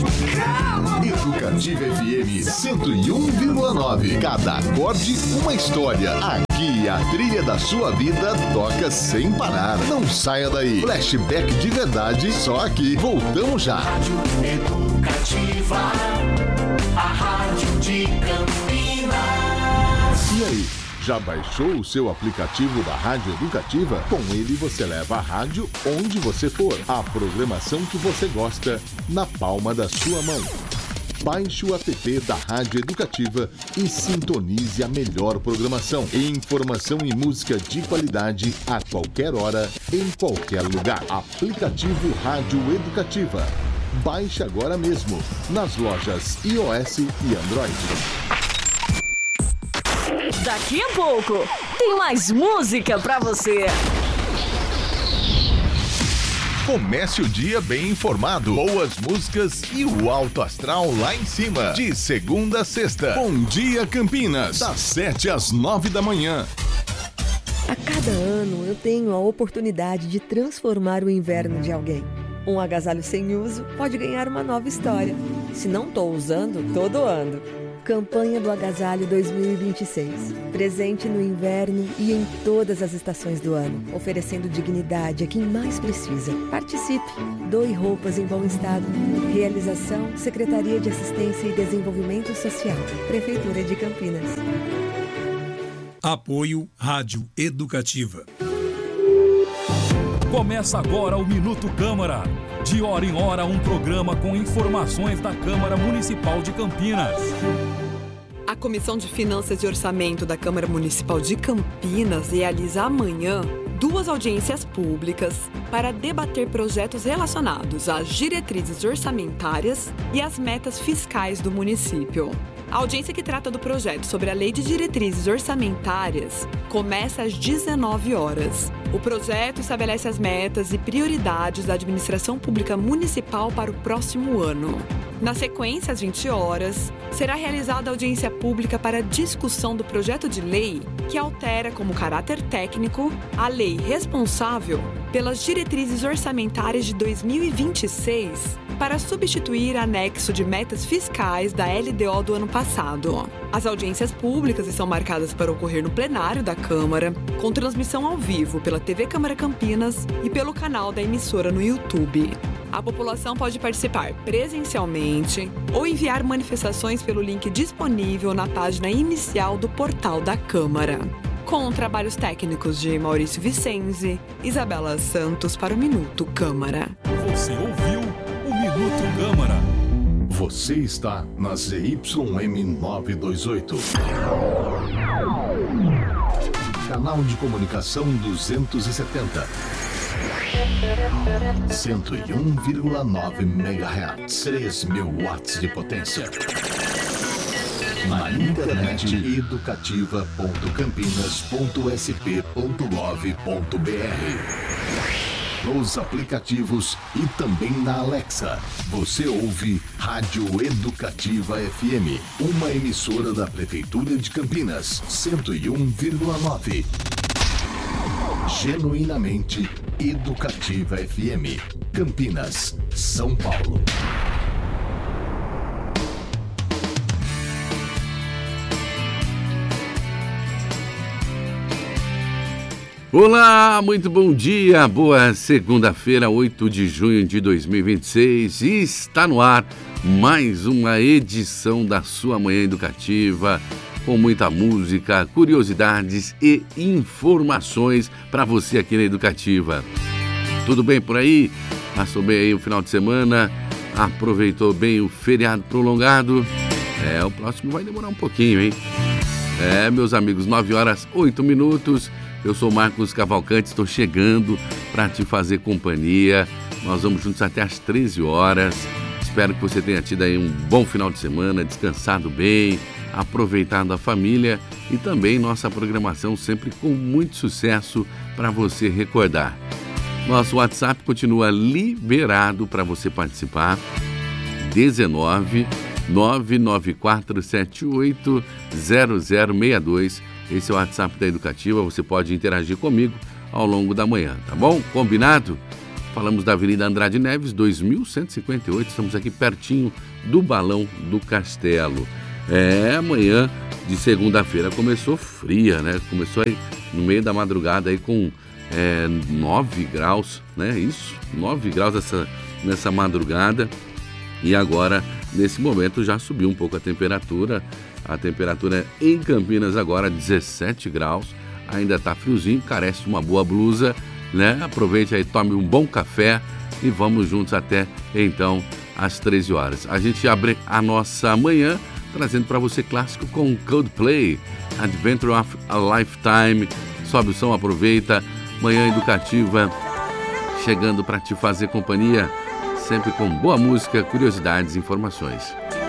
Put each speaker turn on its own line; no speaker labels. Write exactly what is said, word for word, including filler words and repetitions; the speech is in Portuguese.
Educativa F M cento e um vírgula nove. Cada acorde, uma história. Aqui a trilha da sua vida toca sem parar. Não saia daí. Flashback de verdade, só aqui. Voltamos já.
Rádio Educativa, a rádio de Campinas.
E aí? Já baixou o seu aplicativo da Rádio Educativa? Com ele você leva a rádio onde você for. A programação que você gosta na palma da sua mão. Baixe o app da Rádio Educativa e sintonize a melhor programação. Informação e música de qualidade a qualquer hora, em qualquer lugar. Aplicativo Rádio Educativa. Baixe agora mesmo nas lojas iOS e Android.
Daqui a pouco tem mais música pra você.
Comece o dia bem informado, boas músicas e o alto astral lá em cima. De segunda a sexta. Bom Dia Campinas, das sete às nove da manhã.
A cada ano eu tenho a oportunidade de transformar o inverno de alguém. Um agasalho sem uso pode ganhar uma nova história. Se não estou usando, tô doando. Campanha do Agasalho dois mil e vinte e seis. Presente no inverno e em todas as estações do ano, oferecendo dignidade a quem mais precisa. Participe! Doe roupas em bom estado. Realização: Secretaria de Assistência e Desenvolvimento Social. Prefeitura de Campinas.
Apoio Rádio Educativa. Começa agora o Minuto Câmara. De hora em hora, um programa com informações da Câmara Municipal de Campinas.
A Comissão de Finanças e Orçamento da Câmara Municipal de Campinas realiza amanhã duas audiências públicas para debater projetos relacionados às diretrizes orçamentárias e às metas fiscais do município. A audiência, que trata do projeto sobre a Lei de Diretrizes Orçamentárias, começa às dezenove horas. O projeto estabelece as metas e prioridades da administração pública municipal para o próximo ano. Na sequência, às vinte horas, será realizada a audiência pública para discussão do projeto de lei que altera como caráter técnico a lei responsável pelas diretrizes orçamentárias de dois mil e vinte e seis para substituir anexo de metas fiscais da L D O do ano passado. As audiências públicas estão marcadas para ocorrer no plenário da Câmara, com transmissão ao vivo pela T V Câmara Campinas e pelo canal da emissora no YouTube. A população pode participar presencialmente ou enviar manifestações pelo link disponível na página inicial do portal da Câmara. Com trabalhos técnicos de Maurício Vicenzi, Isabela Santos para o Minuto Câmara.
Você ouviu o Minuto Câmara.
Você está na Z Y M novecentos e vinte e oito. Canal de comunicação duzentos e setenta. cento e um vírgula nove megahertz. três mil watts de potência. Na internet, educativa ponto campinas ponto s p ponto gov ponto b r. Nos aplicativos e também na Alexa. Você ouve Rádio Educativa F M, uma emissora da Prefeitura de Campinas, cento e um vírgula nove. Genuinamente Educativa F M, Campinas, São Paulo.
Olá, muito bom dia, boa segunda-feira, oito de junho de dois mil e vinte e seis, e está no ar mais uma edição da sua Manhã Educativa, com muita música, curiosidades e informações para você aqui na Educativa. Tudo bem por aí? Passou bem aí o final de semana? Aproveitou bem o feriado prolongado? É, o próximo vai demorar um pouquinho, hein? É, meus amigos, nove horas, oito minutos. Eu sou Marcos Cavalcante, estou chegando para te fazer companhia. Nós vamos juntos até às treze horas. Espero que você tenha tido aí um bom final de semana, descansado bem, aproveitado a família e também nossa programação sempre com muito sucesso para você recordar. Nosso WhatsApp continua liberado para você participar. dezenove, nove nove quatro sete oito, zero zero seis dois. Esse é o WhatsApp da Educativa, você pode interagir comigo ao longo da manhã, tá bom? Combinado? Falamos da Avenida Andrade Neves, dois mil cento e cinquenta e oito, estamos aqui pertinho do Balão do Castelo. É, amanhã de segunda-feira começou fria, né? Começou aí no meio da madrugada aí com é, nove graus, né? Isso, nove graus essa, nessa madrugada. E agora, nesse momento, já subiu um pouco a temperatura. A temperatura em Campinas agora dezessete graus. Ainda tá friozinho, carece de uma boa blusa, né? Aproveite aí, tome um bom café e vamos juntos até, então, às treze horas. A gente abre a nossa manhã trazendo para você clássico com Coldplay, Adventure of a Lifetime. Sobe o som, aproveita. Manhã educativa chegando para te fazer companhia, sempre com boa música, curiosidades e informações.